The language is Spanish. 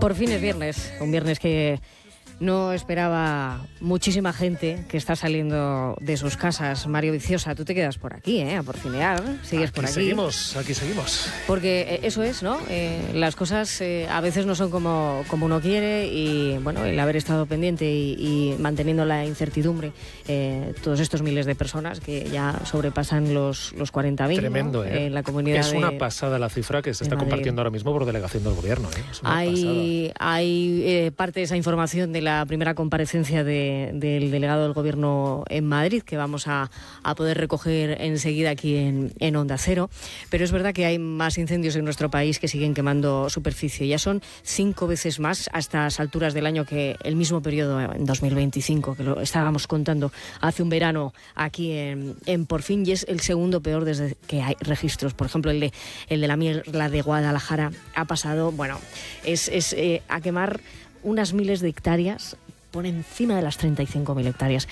Por fin es viernes, un viernes que no esperaba muchísima gente que está saliendo de sus casas. Mario Viciosa, tú te quedas por aquí, a porfinear, sigues por aquí. Aquí seguimos. Porque eso es, ¿no? Las cosas a veces no son como uno quiere y, bueno, el haber estado pendiente y manteniendo la incertidumbre, todos estos miles de personas que ya sobrepasan los 40.000. Tremendo, ¿no? En la comunidad es una pasada la cifra que se está compartiendo ahora mismo por delegación del gobierno. Es una hay parte de esa información de la primera comparecencia del delegado del gobierno en Madrid que vamos a poder recoger enseguida aquí en Onda Cero, pero es verdad que hay más incendios en nuestro país que siguen quemando superficie. Ya son 5 veces más a estas alturas del año que el mismo periodo en 2025, que lo estábamos contando hace un verano aquí en Por Fin, y es el segundo peor desde que hay registros. Por ejemplo, el de la Mierla de Guadalajara ha pasado, a quemar unas miles de hectáreas por encima de las 35.000 hectáreas.